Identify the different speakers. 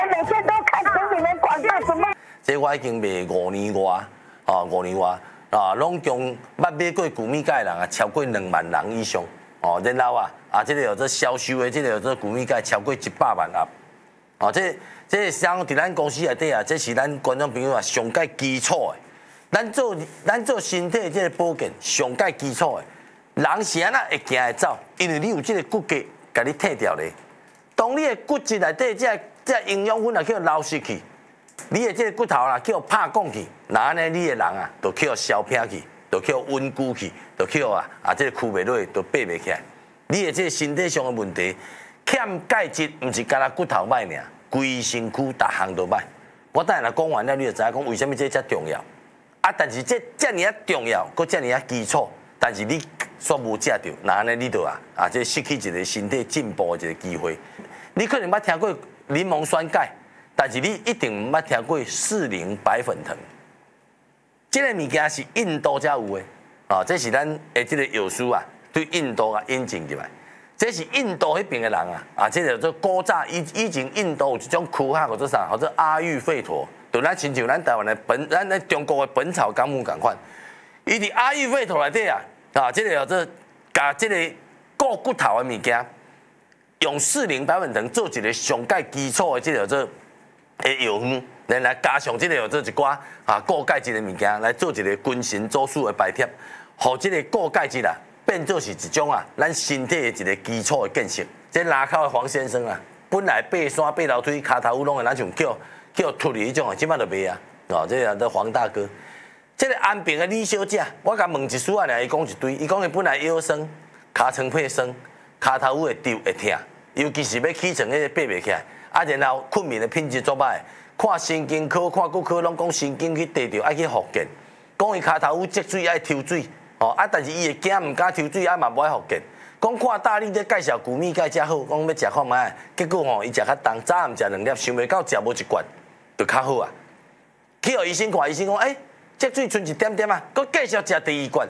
Speaker 1: 每天都看从你们广告什么？
Speaker 2: 这我已经卖5年外，啊5年外，啊，拢共捌买过谷米钙人啊，超过2万人以上，哦，然后这个有这销售的，这个有这谷米钙超过100万盒，哦，这像伫咱公司内底啊，这是咱观众朋友啊上介基础的，咱做身体这个保健上介基础的，人是安那会行会走，因为你有这个骨骼，甲你退掉咧，当你的骨质内底这营养分啊叫流失去。你的这个骨头啦，叫拍讲去，那安尼你的人啊，就叫消偏去，就叫稳固去，就叫这个躯袂落，就爬袂起来。你的这个身体上的问题，欠钙质，毋是干那骨头歹尔，规身躯逐项都歹。我等下来讲完了，你就知影讲为什么这遮重要。啊，但是这尔啊重要，搁这尔啊基础，但是你煞无食着，那安尼你就这失去一个身体进步的一个机会。你可能捌听过柠檬酸钙。但是你一定毋捌听过40白粉藤，这个物件是印度才有的，这是咱的这个药师啊，对印度啊引进入来。这是印度迄边的人这个做古早以前印度有一种科学叫做啥？叫做阿育吠陀，就咱亲像咱台湾的咱中国的《本草纲目》共款。伊伫阿育吠陀内底这个叫做甲这个固骨头的物件，用40白粉藤做一个上介基础的这个叫做。药方，来加上这个有做一寡固钙质的物件，来做一个均衡组数的排贴，互这个固钙质变做是一种咱身体的一个基础的建设。这拉口的黄先生本来爬山爬楼梯，骹头拢会咱像叫脱离迄种即摆就袂这个叫黄大哥。这个安平的李小姐，我甲问一丝伊讲一堆，伊讲伊本来腰酸，骹床配酸，骹头会丢会痛，尤其是要起床迄个爬袂起来。然后困眠的品质足歹，看神经科、看骨科，拢讲神经去地着爱去复健，讲伊骹头有积水爱抽水，但是伊会惊毋敢抽水，嘛无爱复健。讲看大力在介绍谷米钙才好，讲要食看卖，结果伊食较重，早暗食2粒，想袂到食无1罐就较好啊。去互医生看，医生讲，积水剩1点点佫继续食第2罐，